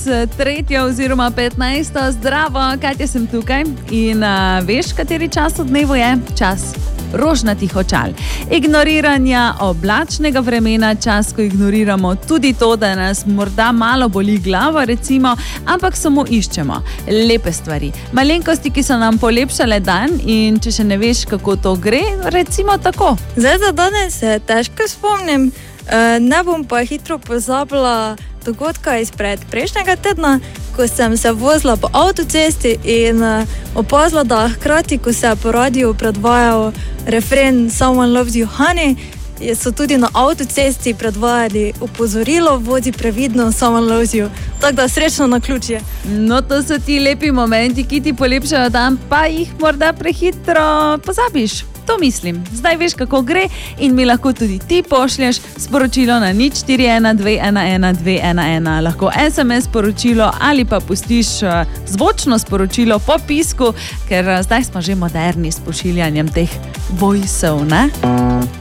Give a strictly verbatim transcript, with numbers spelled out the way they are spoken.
Tretjo oziroma petnajsto. Zdravo, Katja sem tukaj in uh, veš, kateri čas v dnevu je? Čas rožnatih očal. Ignoriranja oblačnega vremena, čas, ko ignoriramo tudi to, da nas morda malo boli glava, recimo, ampak samo iščemo lepe stvari. Malenkosti, ki so nam polepšale dan in če še ne veš, kako to gre, recimo tako. Zdaj za danes se težko spomnim, ne bom pa hitro pozabila dogodka izpred prejšnjega tedna, ko sem se vozila po avtocesti in opazila, da hkrati, ko se je po radiju predvajal refren Someone Loves You Honey, so tudi na avtocesti predvajali opozorilo, vozi previdno, Someone Loves You. Tako da srečno naključje. No, to so ti lepi momenti, ki ti polepšajo dan, pa jih morda prehitro pozabiš. To mislim. Zdaj veš, kako gre in mi lahko tudi ti pošlješ sporočilo na nič štiri ena dve ena ena dve ena ena. Lahko es em es sporočilo ali pa pustiš zvočno sporočilo po pisku, ker zdaj smo že moderni s pošiljanjem teh voiceov, ne?